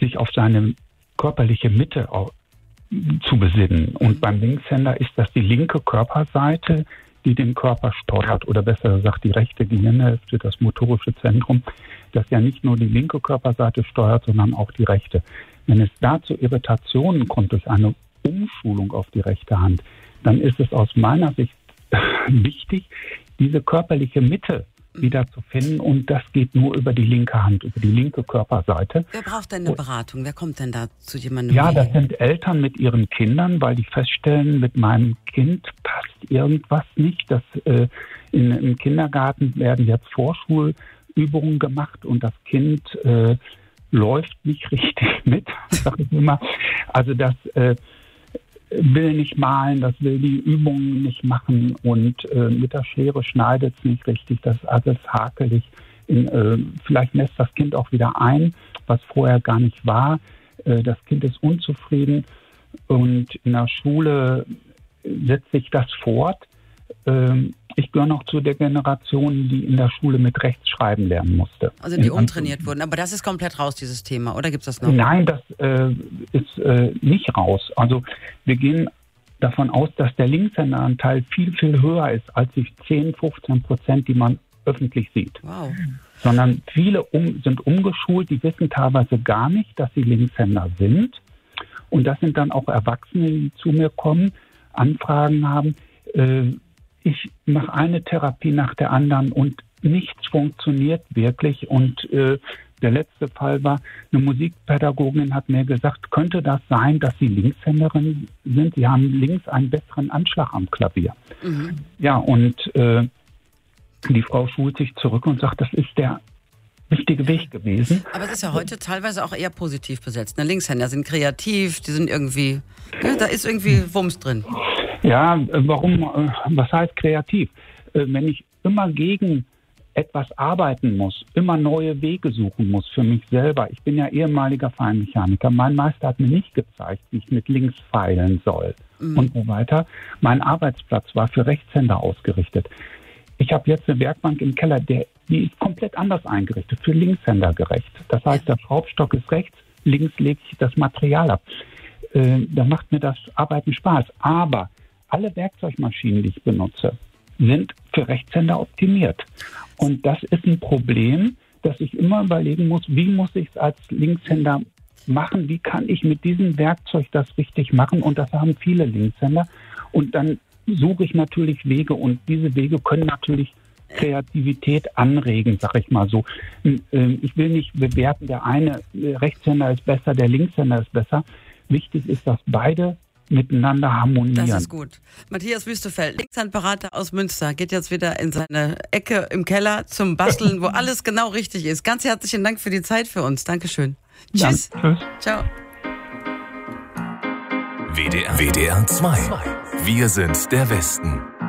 sich auf seine körperliche Mitte zu besinnen. Und beim Linkshänder ist das die linke Körperseite, die den Körper steuert, oder besser gesagt die rechte Gehirnhälfte, das motorische Zentrum, das ja nicht nur die linke Körperseite steuert, sondern auch die rechte. Wenn es da zu Irritationen kommt durch eine Umschulung auf die rechte Hand, dann ist es aus meiner Sicht wichtig, diese körperliche Mitte wieder zu finden, und das geht nur über die linke Hand, über die linke Körperseite. Wer braucht denn eine Beratung? Wer kommt denn da zu jemandem? Ja, das sind Eltern mit ihren Kindern, weil die feststellen, mit meinem Kind passt irgendwas nicht. Im Kindergarten werden jetzt Vorschulübungen gemacht und das Kind läuft nicht richtig mit, sag ich immer. Also das will nicht malen, das will die Übungen nicht machen und mit der Schere schneidet es nicht richtig, das ist alles hakelig. Vielleicht lässt das Kind auch wieder ein, was vorher gar nicht war. Das Kind ist unzufrieden und in der Schule setzt sich das fort. Ich gehöre noch zu der Generation, die in der Schule mit Rechtschreiben lernen musste. Also die umtrainiert wurden. Aber das ist komplett raus, dieses Thema. Oder gibt es das noch? Nein, das ist nicht raus. Also wir gehen davon aus, dass der Linkshänderanteil viel, viel höher ist als die 10-15%, die man öffentlich sieht. Wow. Sondern viele sind umgeschult, die wissen teilweise gar nicht, dass sie Linkshänder sind. Und das sind dann auch Erwachsene, die zu mir kommen, Anfragen haben. Ich mache eine Therapie nach der anderen und nichts funktioniert wirklich. Und der letzte Fall war, eine Musikpädagogin hat mir gesagt, könnte das sein, dass Sie Linkshänderin sind? Sie haben links einen besseren Anschlag am Klavier. Mhm. Ja, und die Frau schult sich zurück und sagt, das ist der richtige Weg gewesen. Aber es ist ja heute teilweise auch eher positiv besetzt. Linkshänder sind kreativ, die sind irgendwie, ja, da ist irgendwie Wumms drin. Ja, warum? Was heißt kreativ? Wenn ich immer gegen etwas arbeiten muss, immer neue Wege suchen muss für mich selber. Ich bin ja ehemaliger Feinmechaniker. Mein Meister hat mir nicht gezeigt, wie ich mit links feilen soll und so weiter. Mein Arbeitsplatz war für Rechtshänder ausgerichtet. Ich habe jetzt eine Werkbank im Keller, die ist komplett anders eingerichtet, für Linkshänder gerecht. Das heißt, der Schraubstock ist rechts, links lege ich das Material ab. Da macht mir das Arbeiten Spaß. Aber alle Werkzeugmaschinen, die ich benutze, sind für Rechtshänder optimiert. Und das ist ein Problem, dass ich immer überlegen muss, wie muss ich es als Linkshänder machen? Wie kann ich mit diesem Werkzeug das richtig machen? Und das haben viele Linkshänder. Und dann suche ich natürlich Wege, und diese Wege können natürlich Kreativität anregen, sag ich mal so. Ich will nicht bewerten, der eine Rechtshänder ist besser, der Linkshänder ist besser. Wichtig ist, dass beide miteinander harmonieren. Das ist gut. Matthias Wüstefeld, Linkshandberater aus Münster, geht jetzt wieder in seine Ecke im Keller zum Basteln, wo alles genau richtig ist. Ganz herzlichen Dank für die Zeit für uns. Dankeschön. Tschüss. Ja, tschüss. Ciao. WDR 2. Wir sind der Westen.